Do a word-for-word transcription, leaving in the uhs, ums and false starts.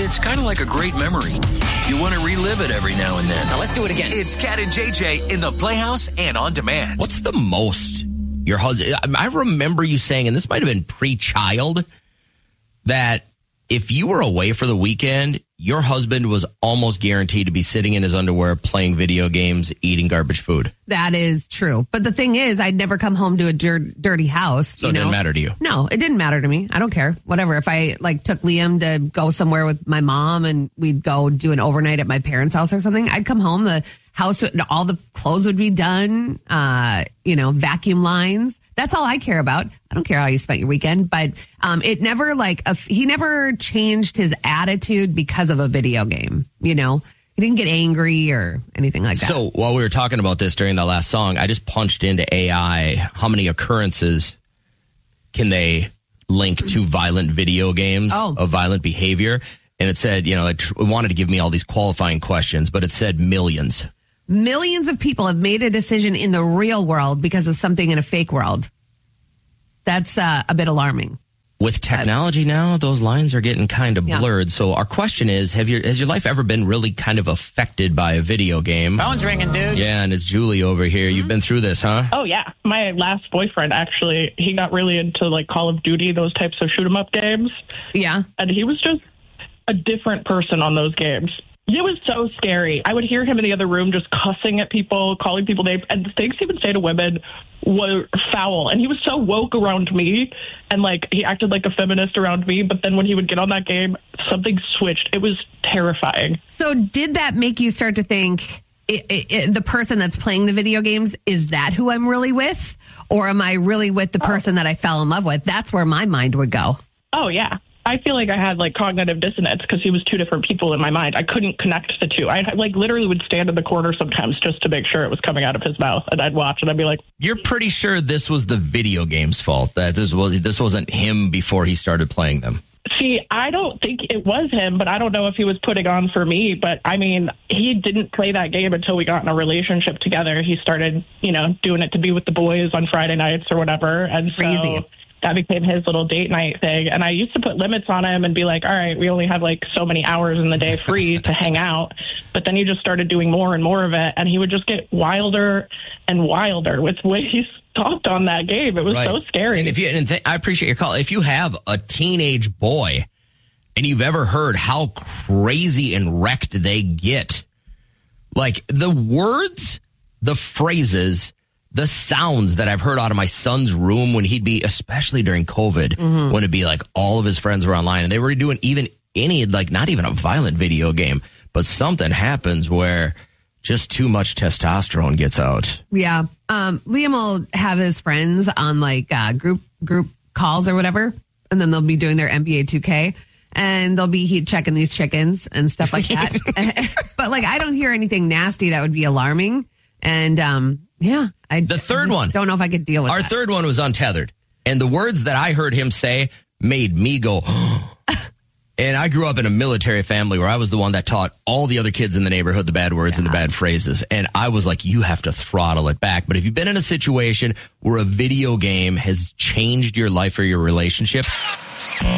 it's kind of like a great memory. You want to relive it every now and then. Now let's do it again. It's Cat and J J in the Playhouse and on demand. What's the most your husband... I remember you saying, and this might have been pre-child, that if you were away for the weekend, your husband was almost guaranteed to be sitting in his underwear, playing video games, eating garbage food. That is true. But the thing is, I'd never come home to a dir- dirty house. So you it know? didn't matter to you? No, it didn't matter to me. I don't care. Whatever. If I like took Liam to go somewhere with my mom and we'd go do an overnight at my parents' house or something, I'd come home, the house, all the clothes would be done, uh, you know, vacuum lines. That's all I care about. I don't care how you spent your weekend, but um, it never like, a, he never changed his attitude because of a video game, you know? He didn't get angry or anything like that. So while we were talking about this during the last song, I just punched into A I how many occurrences can they link to violent video games oh. of violent behavior. And it said, you know, it wanted to give me all these qualifying questions, but it said millions. Millions of people have made a decision in the real world because of something in a fake world. That's uh, a bit alarming. With technology now, those lines are getting kind of Yeah. blurred. So our question is, have your has your life ever been really kind of affected by a video game? Phone's ringing, dude. Yeah, and it's Julie over here. Mm-hmm. You've been through this, huh? Oh, yeah. My last boyfriend, actually, he got really into, like, Call of Duty, those types of shoot-'em-up games. Yeah. And he was just a different person on those games. It was so scary. I would hear him in the other room just cussing at people, calling people names, and the things he would say to women were foul. And he was so woke around me, and, like, he acted like a feminist around me, but then when he would get on that game, something switched. It was terrifying. So did that make you start to think, it, it, it, the person that's playing the video games, is that who I'm really with? Or am I really with the person that I fell in love with? That's where my mind would go. Oh, yeah. I feel like I had, like, cognitive dissonance because he was two different people in my mind. I couldn't connect the two. I, like, literally would stand in the corner sometimes just to make sure it was coming out of his mouth, and I'd watch, and I'd be like... You're pretty sure this was the video game's fault, that this was this wasn't him before he started playing them. See, I don't think it was him, but I don't know if he was putting on for me. But, I mean, he didn't play that game until we got in a relationship together. He started, you know, doing it to be with the boys on Friday nights or whatever, and Crazy. so... that became his little date night thing. And I used to put limits on him and be like, all right, we only have like so many hours in the day free to hang out. But then he just started doing more and more of it. And he would just get wilder and wilder with the way he talked on that game. It was Right. so scary. And if you, and th- I appreciate your call. If you have a teenage boy and you've ever heard how crazy and wrecked they get, like the words, the phrases, the sounds that I've heard out of my son's room when he'd be, especially during COVID, mm-hmm. when it'd be like all of his friends were online and they were doing even any, like not even a violent video game, but something happens where just too much testosterone gets out. Yeah. Um, Liam will have his friends on like uh, group group calls or whatever, and then they'll be doing their N B A two K, and they'll be he checking these chickens and stuff like that. But like, I don't hear anything nasty that would be alarming. And um, yeah, I the third I one. Don't know if I could deal with Our that. third one was untethered, and the words that I heard him say made me go. And I grew up in a military family where I was the one that taught all the other kids in the neighborhood the bad words yeah. and the bad phrases. And I was like, you have to throttle it back. But if you've been in a situation where a video game has changed your life or your relationship,